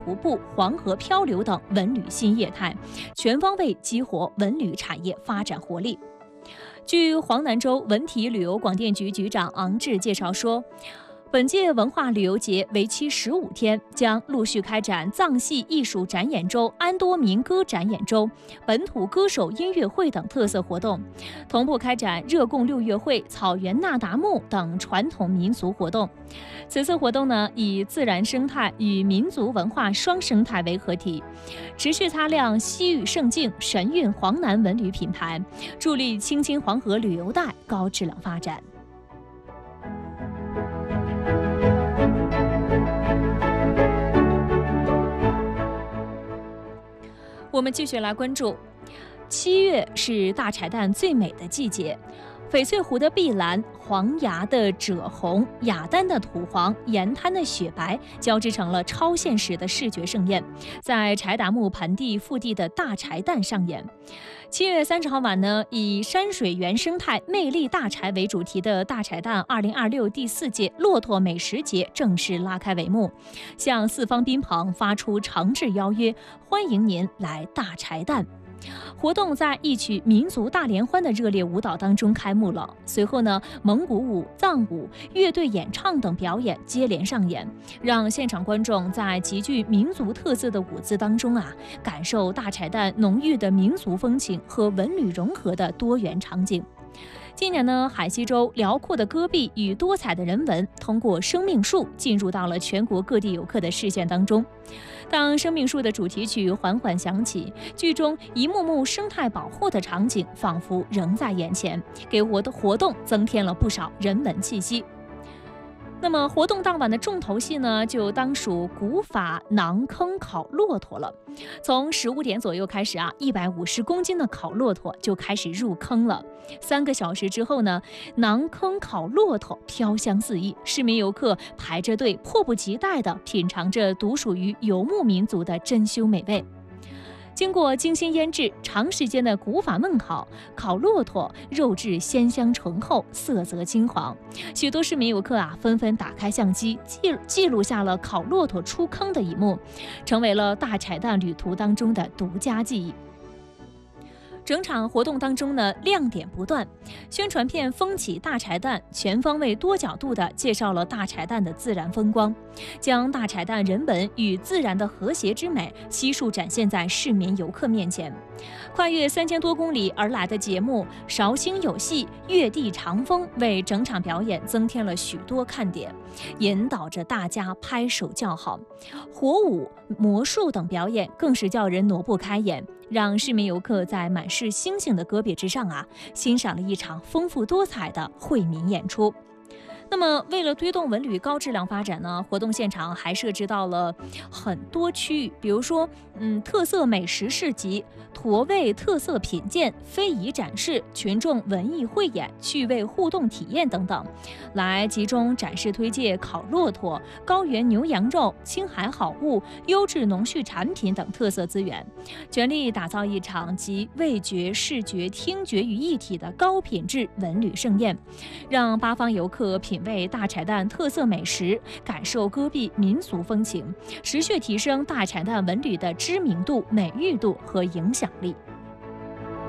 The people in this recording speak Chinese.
徒步、黄河漂流等文旅新业态，全方位激活文旅产业发展活力。据黄南州文体旅游广电局局长昂志介绍说，本届文化旅游节为期15天，将陆续开展藏戏艺术展演周、安多民歌展演周、本土歌手音乐会等特色活动，同步开展热贡六月会、草原那达慕等传统民俗活动。此次活动呢，以自然生态与民族文化双生态为合体，持续擦亮西域胜境、神韵黄南文旅品牌，助力青青黄河旅游带高质量发展。我们继续来关注，7月是大柴旦最美的季节，翡翠湖的碧蓝、黄崖的赭红、雅丹的土黄、盐滩的雪白交织成了超现实的视觉盛宴，在柴达木盆地腹地的大柴旦上演。7月30号晚呢，以山水原生态魅力大柴为主题的大柴旦2026第4届骆驼美食节正式拉开帷幕，向四方宾朋发出诚挚邀约，欢迎您来大柴旦。活动在一曲民族大联欢的热烈舞蹈当中开幕了。随后呢，蒙古舞、藏舞、乐队演唱等表演接连上演，让现场观众在极具民族特色的舞姿当中感受大柴旦浓郁的民族风情和文旅融合的多元场景。今年呢，海西州辽阔的戈壁与多彩的人文，通过生命树进入到了全国各地游客的视线当中。当生命树的主题曲缓缓响起，剧中一幕幕生态保护的场景仿佛仍在眼前，给活动增添了不少人文气息。那么活动当晚的重头戏呢，就当属古法馕坑烤骆驼了。从15点左右开始150公斤的烤骆驼就开始入坑了。3个小时之后呢，馕坑烤骆驼飘香四溢，市民游客排着队，迫不及待地品尝着独属于游牧民族的珍馐美味。经过精心腌制、长时间的古法焖烤，烤骆驼肉质鲜香醇厚，色泽金黄。许多市民游客纷纷打开相机，记录下了烤骆驼出坑的一幕，成为了大柴旦旅途当中的独家记忆。整场活动当中呢，亮点不断，宣传片风起大柴旦全方位多角度地介绍了大柴旦的自然风光，将大柴旦人文与自然的和谐之美悉数展现在市民游客面前。跨越3000多公里而来的节目韶兴有戏、越地长风为整场表演增添了许多看点，引导着大家拍手叫好。火舞、魔术等表演更是叫人挪不开眼，让市民游客在满是星星的戈壁之上欣赏了一场丰富多彩的惠民演出。那么为了推动文旅高质量发展呢，活动现场还设置到了很多区域，比如说特色美食市集、驼位特色品鉴、非遗展示、群众文艺汇演、趣味互动体验等等，来集中展示推介烤骆驼、高原牛羊肉、青海好物、优质农畜产品等特色资源，全力打造一场集味觉、视觉、听觉于一体的高品质文旅盛宴，让八方游客品味大柴旦特色美食，感受戈壁民俗风情，持续提升大柴旦文旅的知名度、美誉度和影响力。